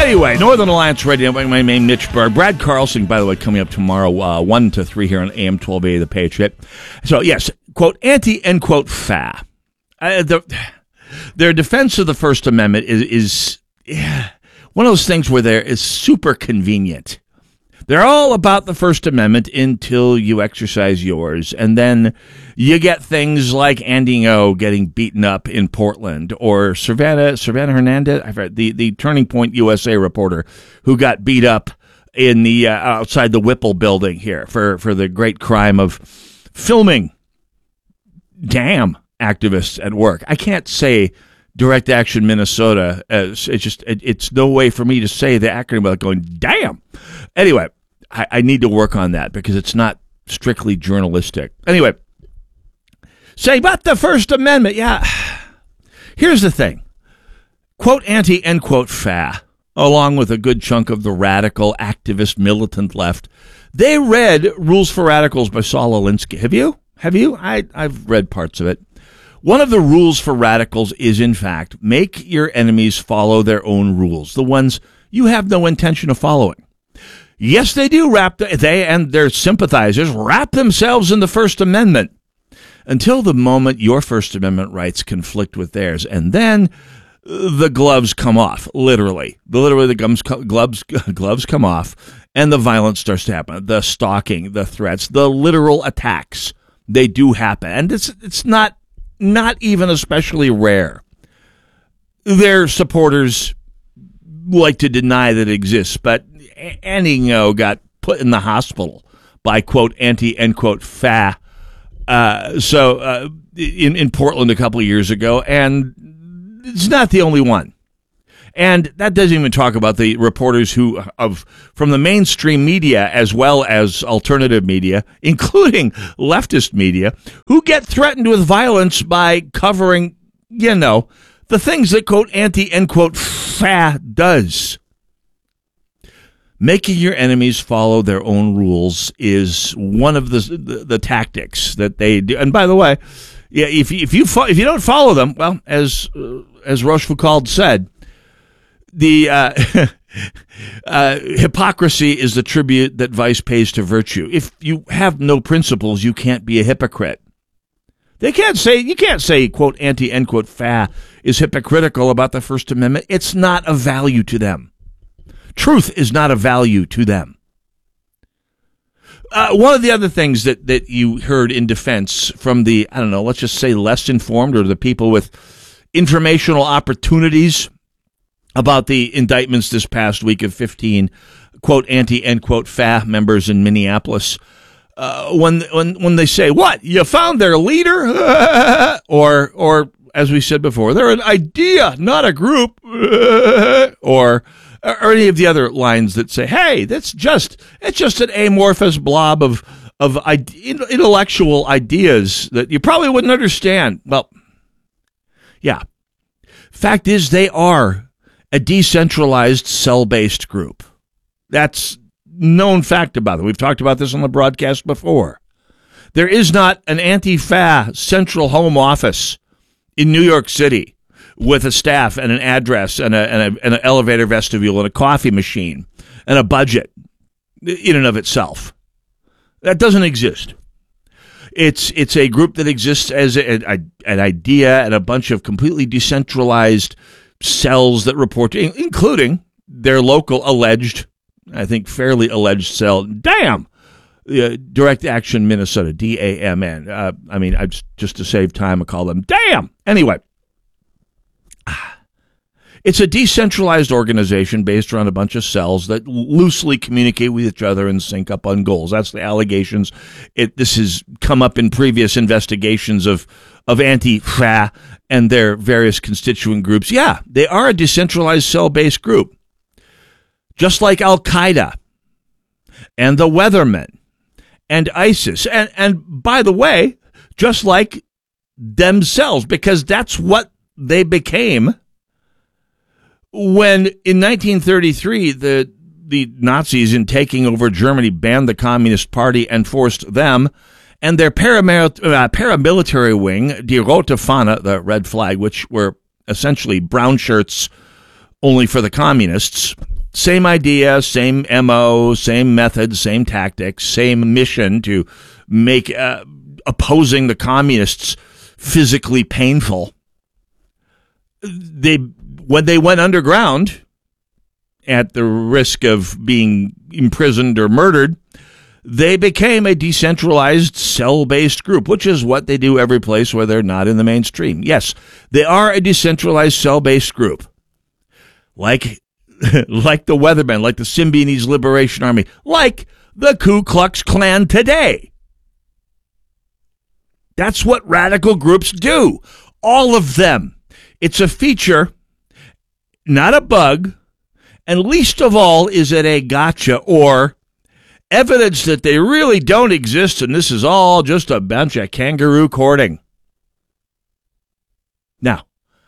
Anyway, Northern Alliance Radio, my name Mitch Berg. Brad Carlson, by the way, coming up tomorrow, 1 to 3 here on AM 1280, The Patriot. So, yes, quote, anti, end quote, fa. Their defense of the First Amendment is one of those things where it's super convenient. They're all about the First Amendment until you exercise yours, and then you get things like Andy Ngo getting beaten up in Portland, or Savannah Hernandez, I've heard, the Turning Point USA reporter who got beat up in the outside the Whipple building here for the great crime of filming damn activists at work. I can't say Direct Action Minnesota. It's no way for me to say the acronym without going damn. Anyway, I need to work on that because it's not strictly journalistic. Anyway, say about the First Amendment. Yeah, here's the thing. Quote anti, end quote fa, along with a good chunk of the radical, activist, militant left. They read Rules for Radicals by Saul Alinsky. Have you? I've read parts of it. One of the rules for radicals is, in fact, make your enemies follow their own rules, the ones you have no intention of following. Yes, they do they and their sympathizers wrap themselves in the First Amendment until the moment your First Amendment rights conflict with theirs. And then the gloves come off, literally. The gloves come off, and the violence starts to happen. The stalking, the threats, the literal attacks, they do happen. And it's not even especially rare. Their supporters like to deny that it exists, but Andy Ngo got put in the hospital by, quote, anti, end quote, fa, in Portland a couple of years ago, and it's not the only one. And that doesn't even talk about the reporters from the mainstream media as well as alternative media, including leftist media, who get threatened with violence by covering, the things that, quote, anti, end quote, fa does. Making your enemies follow their own rules is one of the tactics that they do. And by the way, yeah, if you don't follow them, well, as Rochefoucauld said, the hypocrisy is the tribute that vice pays to virtue. If you have no principles, you can't be a hypocrite. You can't say, quote, anti, end quote, fa is hypocritical about the First Amendment. It's not of value to them. Truth is not of value to them. One of the other things that you heard in defense from the, let's just say less informed, or the people with informational opportunities about the indictments this past week of 15, quote, anti, end quote, fa members in Minneapolis, when they say, what, you found their leader? or as we said before, they're an idea, not a group, or any of the other lines that say, hey, it's just an amorphous blob of intellectual ideas that you probably wouldn't understand. Well, yeah. Fact is, they are a decentralized cell-based group. That's known fact about them. We've talked about this on the broadcast before. There is not an anti-fa central home office in New York City with a staff and an address and an elevator vestibule and a coffee machine and a budget in and of itself. That doesn't exist. It's a group that exists as an idea and a bunch of completely decentralized cells that report, including their local alleged, I think fairly alleged cell, Direct Action Minnesota, DAMN. Just to save time, I call them DAM. Anyway. It's a decentralized organization based around a bunch of cells that loosely communicate with each other and sync up on goals. That's the allegations. This has come up in previous investigations of anti-fa and their various constituent groups. Yeah, they are a decentralized cell-based group, just like Al-Qaeda and the Weathermen and ISIS. And by the way, just like themselves, because that's what they became when in 1933 the Nazis, in taking over Germany, banned the Communist Party and forced them and their paramilitary wing, Die Rote Fahne, the red flag, which were essentially brown shirts only for the communists, Same idea, same MO, same method, same tactics, same mission to make opposing the communists physically painful. When they went underground, at the risk of being imprisoned or murdered, they became a decentralized cell-based group, which is what they do every place where they're not in the mainstream. Yes, they are a decentralized cell-based group. Like the Weathermen, like the Symbionese Liberation Army, like the Ku Klux Klan today. That's what radical groups do. All of them. It's a feature, not a bug, and least of all is it a gotcha or evidence that they really don't exist and this is all just a bunch of kangaroo courting. Now,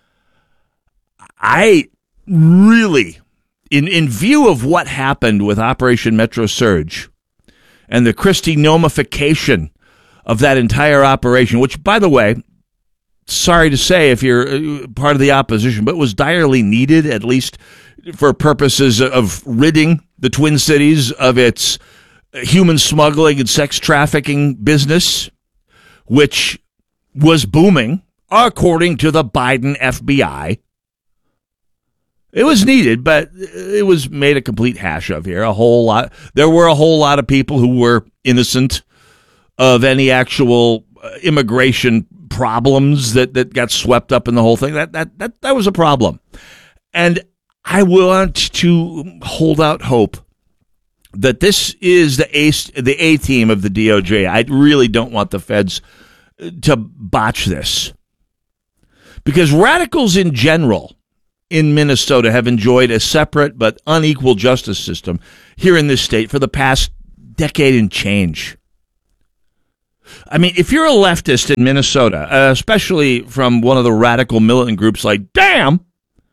I really, in view of what happened with Operation Metro Surge and the Christie nomification of that entire operation, which, by the way, sorry to say if you're part of the opposition, but was direly needed, at least for purposes of ridding the Twin Cities of its human smuggling and sex trafficking business, which was booming, according to the Biden FBI. It was needed, but it was made a complete hash of here. There were a whole lot of people who were innocent of any actual immigration problems that got swept up in the whole thing. That was a problem. And I want to hold out hope that this is the A team of the DOJ. I really don't want the feds to botch this, because radicals in general in Minnesota have enjoyed a separate but unequal justice system here in this state for the past decade and change. I mean, if you're a leftist in Minnesota, especially from one of the radical militant groups like DAM,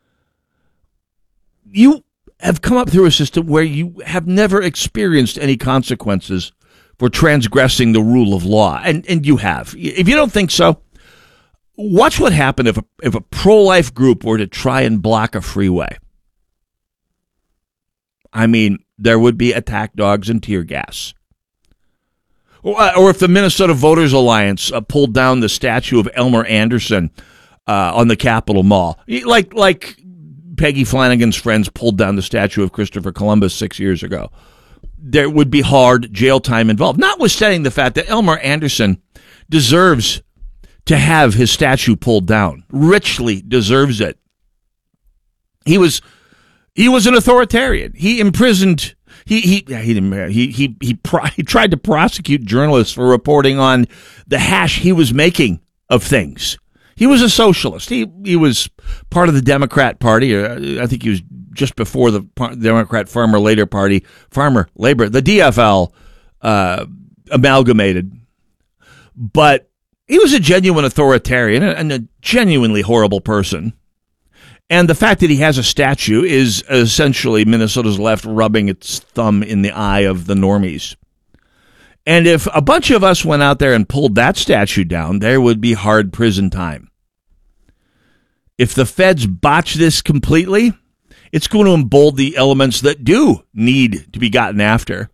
you have come up through a system where you have never experienced any consequences for transgressing the rule of law. And you have. If you don't think so, watch what happened if a pro-life group were to try and block a freeway. I mean, there would be attack dogs and tear gas. Or if the Minnesota Voters Alliance pulled down the statue of Elmer Anderson on the Capitol Mall, like Peggy Flanagan's friends pulled down the statue of Christopher Columbus 6 years ago, there would be hard jail time involved, notwithstanding the fact that Elmer Anderson deserves to have his statue pulled down, richly deserves it. He was an authoritarian. He imprisoned. He tried to prosecute journalists for reporting on the hash he was making of things. He was a socialist. He was part of the Democrat Party. I think he was just before the Democrat Farmer Labor Party, the DFL amalgamated. But he was a genuine authoritarian and a genuinely horrible person. And the fact that he has a statue is essentially Minnesota's left rubbing its thumb in the eye of the normies. And if a bunch of us went out there and pulled that statue down, there would be hard prison time. If the feds botch this completely, it's going to embolden the elements that do need to be gotten after.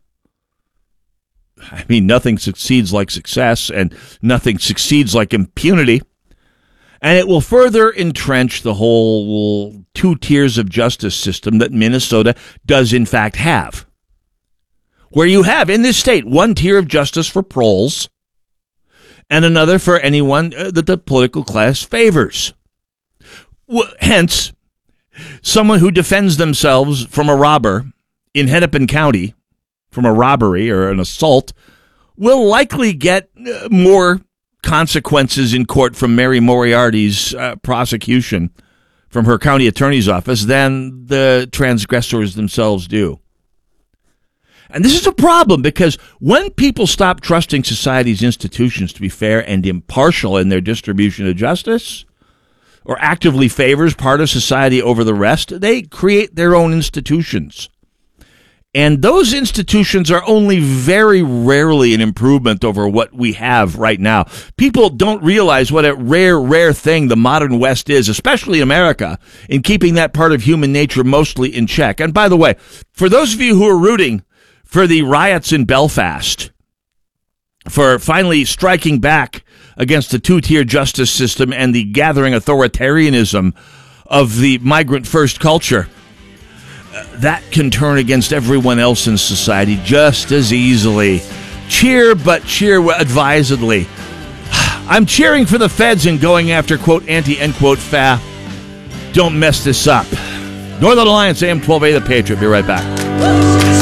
I mean, nothing succeeds like success, and nothing succeeds like impunity. And it will further entrench the whole two tiers of justice system that Minnesota does in fact have, where you have in this state one tier of justice for proles and another for anyone that the political class favors. Hence, someone who defends themselves from a robber in Hennepin County, from a robbery or an assault, will likely get more consequences in court from Mary Moriarty's prosecution from her county attorney's office than the transgressors themselves do. And this is a problem, because when people stop trusting society's institutions to be fair and impartial in their distribution of justice, or actively favors part of society over the rest, they create their own institutions. And those institutions are only very rarely an improvement over what we have right now. People don't realize what a rare thing the modern West is, especially America, in keeping that part of human nature mostly in check. And by the way, for those of you who are rooting for the riots in Belfast, for finally striking back against the two-tier justice system and the gathering authoritarianism of the migrant-first culture, that can turn against everyone else in society just as easily. Cheer, but cheer advisedly. I'm cheering for the feds and going after, quote, anti, end quote, fa. Don't mess this up. Northern Alliance, AM 12A, The Patriot. Be right back.